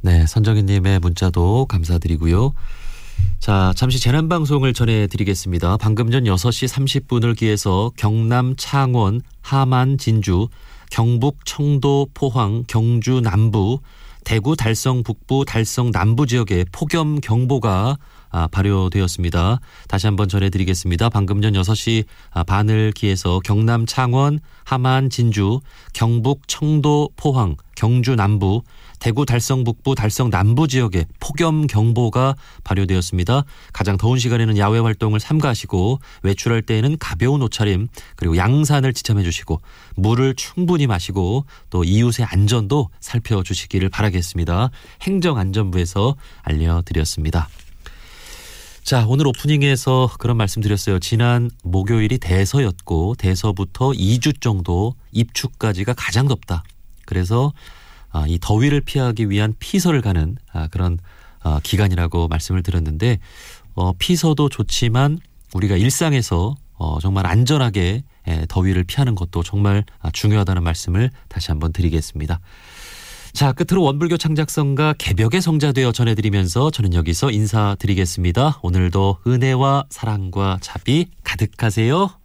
네, 선정희님의 문자도 감사드리고요. 자, 잠시 재난방송을 전해드리겠습니다. 방금 전 6시 30분을 기해서 경남 창원, 함안, 진주, 경북 청도, 포항, 경주 남부, 대구 달성 북부, 달성 남부 지역에 폭염경보가 발효되었습니다. 다시 한번 전해드리겠습니다. 방금 전 6시 반을 기해서 경남 창원, 함안, 진주, 경북 청도, 포항, 경주 남부, 대구 달성 북부, 달성 남부 지역에 폭염경보가 발효되었습니다. 가장 더운 시간에는 야외 활동을 삼가하시고 외출할 때에는 가벼운 옷차림 그리고 양산을 지참해 주시고 물을 충분히 마시고 또 이웃의 안전도 살펴주시기를 바라겠습니다. 행정안전부에서 알려드렸습니다. 자, 오늘 오프닝에서 그런 말씀 드렸어요. 지난 목요일이 대서였고 대서부터 2주 정도 입추까지가 가장 덥다. 그래서 이 더위를 피하기 위한 피서를 가는 그런 기간이라고 말씀을 드렸는데 피서도 좋지만 우리가 일상에서 정말 안전하게 더위를 피하는 것도 정말 중요하다는 말씀을 다시 한번 드리겠습니다. 자, 끝으로 원불교 창작성가 개벽의 성자되어 전해드리면서 저는 여기서 인사드리겠습니다. 오늘도 은혜와 사랑과 자비 가득하세요.